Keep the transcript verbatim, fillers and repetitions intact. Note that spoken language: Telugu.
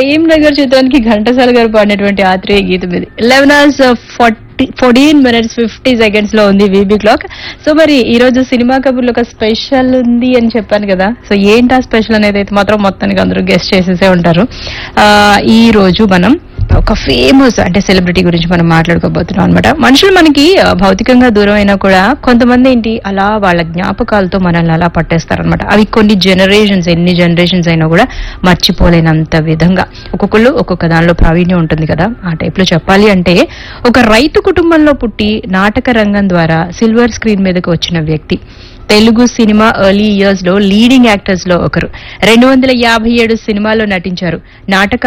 ప్రేమ్ నగర్ చిత్రానికి ఘంటసాల గారు పాడినటువంటి ఆత్రేయ గీతం ఇది. Eleven hours forty fourteen minutes fifty seconds లో ఉంది వీబీ క్లాక్. సో మరి ఈ రోజు సినిమా కబుర్లో ఒక స్పెషల్ ఉంది అని చెప్పాను కదా. సో ఏంటా స్పెషల్ అనేది అయితే మాత్రం మొత్తానికి అందరూ గెస్ట్ చేసేసే ఉంటారు. ఆ ఈ రోజు మనం ఒక ఫేమస్ అంటే సెలబ్రిటీ గురించి మనం మాట్లాడుకోబోతున్నాం అనమాట. మనుషులు మనకి భౌతికంగా దూరం అయినా కూడా కొంతమంది ఏంటి అలా వాళ్ళ జ్ఞాపకాలతో మనల్ని అలా పట్టేస్తారనమాట. అవి కొన్ని జనరేషన్స్ ఎన్ని జనరేషన్స్ అయినా కూడా మర్చిపోలేనంత విధంగా ఒక్కొక్కళ్ళు ఒక్కొక్క దానిలో ప్రావీణ్యం ఉంటుంది కదా. ఆ టైప్ లో చెప్పాలి అంటే ఒక రైతు కుటుంబంలో పుట్టి నాటక రంగం ద్వారా సిల్వర్ స్క్రీన్ మీదకి వచ్చిన వ్యక్తి, తెలుగు సినిమా ఎర్లీ ఇయర్స్ లో లీడింగ్ యాక్టర్స్ లో ఒకరు. రెండు వందల యాభై ఏడు సినిమాల్లో నటించారు. నాటక